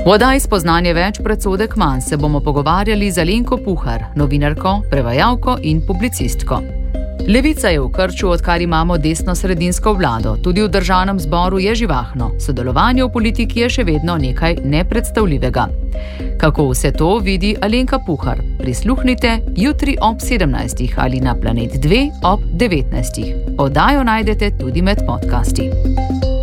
V oddaji Spoznanje več predsodek manj se bomo pogovarjali z Alenko Puhar, novinarko, prevajalko in publicistko. Levica je v krču, odkar imamo desno-sredinsko vlado. Tudi v državnem zboru je živahno. Sodelovanje v politiki je še vedno nekaj nepredstavljivega. Kako vse to vidi Alenka Puhar? Prisluhnite jutri ob 17. ali na Planet 2 ob 19. Oddajo najdete tudi med podcasti.